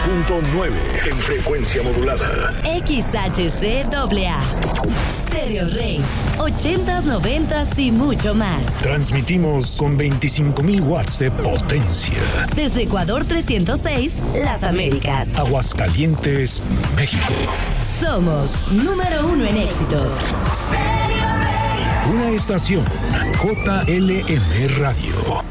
en frecuencia modulada. XHCAA. Stereo Rey. 80s, 90s y mucho más. Transmitimos con 25,000 watts de potencia. Desde Ecuador 306, Las Américas. Aguascalientes, México. Somos número 1 en éxitos. Una estación JLM Radio.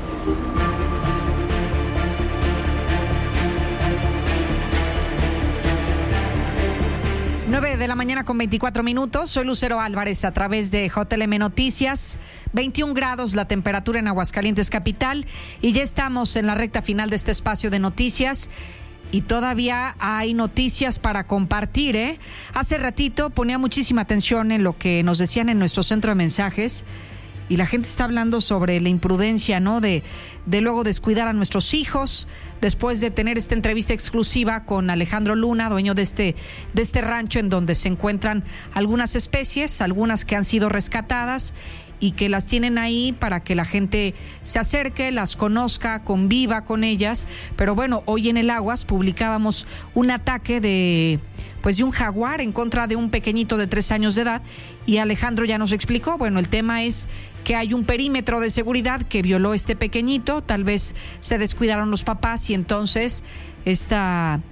9 de la mañana con 24 minutos. Soy Lucero Álvarez a través de JLM Noticias. 21 grados la temperatura en Aguascalientes capital y ya estamos en la recta final de este espacio de noticias. Y todavía hay noticias para compartir, ¿eh? Hace ratito ponía muchísima atención en lo que nos decían en nuestro centro de mensajes y la gente está hablando sobre la imprudencia, ¿no? De luego descuidar a nuestros hijos después de tener esta entrevista exclusiva con Alejandro Luna, dueño de este rancho en donde se encuentran algunas especies, algunas que han sido rescatadas y que las tienen ahí para que la gente se acerque, las conozca, conviva con ellas. Pero bueno, hoy en el Aguas publicábamos un ataque de un jaguar en contra de un pequeñito de 3 años de edad y Alejandro ya nos explicó. Bueno, el tema es que hay un perímetro de seguridad que violó este pequeñito, tal vez se descuidaron los papás y entonces esta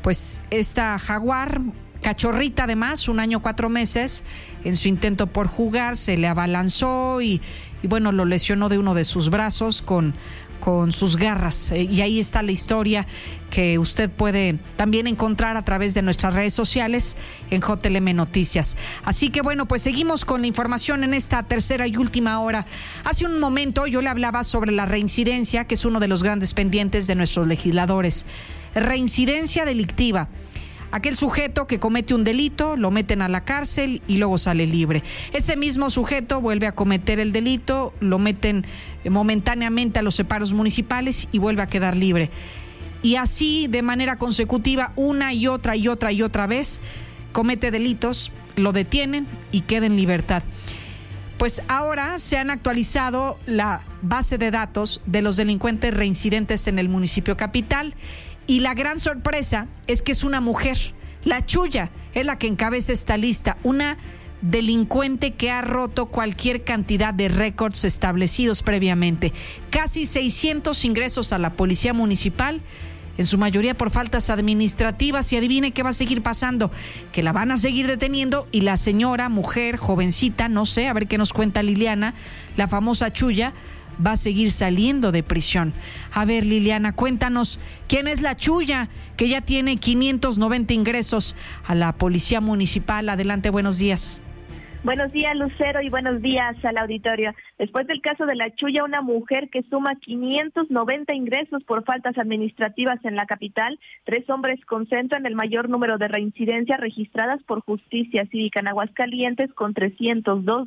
jaguar, cachorrita además, 1 año 4 meses, en su intento por jugar se le abalanzó y bueno, lo lesionó de uno de sus brazos con sus garras. Y ahí está la historia que usted puede también encontrar a través de nuestras redes sociales en JLM Noticias. Así que bueno, pues seguimos con la información en esta tercera y última hora. Hace un momento yo le hablaba sobre la reincidencia, que es uno de los grandes pendientes de nuestros legisladores. Reincidencia delictiva. Aquel sujeto que comete un delito, lo meten a la cárcel y luego sale libre. Ese mismo sujeto vuelve a cometer el delito, lo meten momentáneamente a los separos municipales y vuelve a quedar libre. Y así, de manera consecutiva, una y otra vez, comete delitos, lo detienen y queda en libertad. Pues ahora se han actualizado la base de datos de los delincuentes reincidentes en el municipio capital. Y la gran sorpresa es que es una mujer, la Chuya, es la que encabeza esta lista, una delincuente que ha roto cualquier cantidad de récords establecidos previamente. Casi 600 ingresos a la policía municipal, en su mayoría por faltas administrativas, y adivine qué va a seguir pasando, que la van a seguir deteniendo y la señora, mujer, jovencita, no sé, a ver qué nos cuenta Liliana, la famosa Chuya, va a seguir saliendo de prisión. A ver, Liliana, cuéntanos, ¿quién es la Chuya que ya tiene 590 ingresos a la policía municipal? Adelante, buenos días. Buenos días, Lucero, y buenos días al auditorio. Después del caso de la Chuya, una mujer que suma 590 ingresos por faltas administrativas en la capital, 3 hombres concentran el mayor número de reincidencias registradas por Justicia Cívica en Aguascalientes, con 302,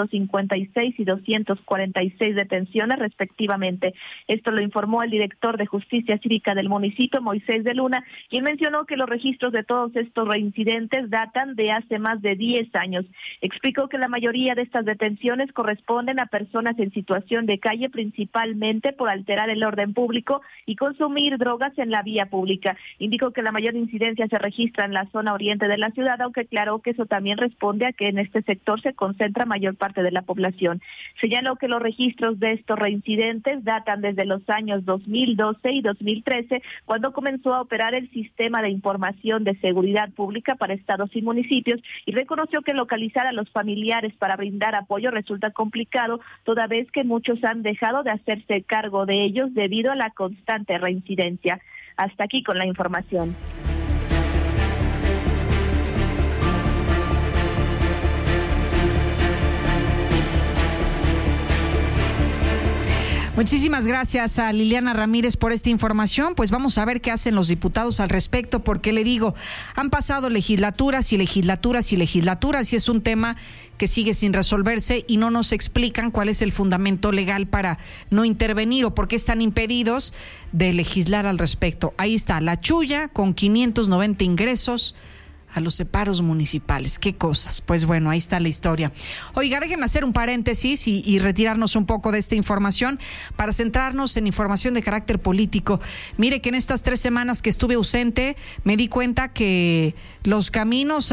256 y 246 detenciones respectivamente. Esto lo informó el director de Justicia Cívica del municipio, Moisés de Luna, quien mencionó que los registros de todos estos reincidentes datan de hace más de 10 años. Explicó que la mayoría de estas detenciones corresponden a personas en situación de calle, principalmente por alterar el orden público y consumir drogas en la vía pública. Indicó que la mayor incidencia se registra en la zona oriente de la ciudad, aunque aclaró que eso también responde a que en este sector se concentra mayor parte de la población. Señaló que los registros de estos reincidentes datan desde los años 2012 y 2013, cuando comenzó a operar el sistema de información de seguridad pública para estados y municipios, y reconoció que localizar a los familiares para brindar apoyo resulta complicado, toda vez que muchos han dejado de hacerse cargo de ellos debido a la constante reincidencia. Hasta aquí con la información. Muchísimas gracias a Liliana Ramírez por esta información. Pues vamos a ver qué hacen los diputados al respecto, porque le digo, han pasado legislaturas y legislaturas y legislaturas y es un tema que sigue sin resolverse y no nos explican cuál es el fundamento legal para no intervenir o por qué están impedidos de legislar al respecto. Ahí está la Chuya con 590 ingresos a los separos municipales. Qué cosas. Pues bueno, ahí está la historia. Oiga, déjeme hacer un paréntesis y retirarnos un poco de esta información para centrarnos en información de carácter político. Mire que en estas 3 semanas que estuve ausente me di cuenta que los caminos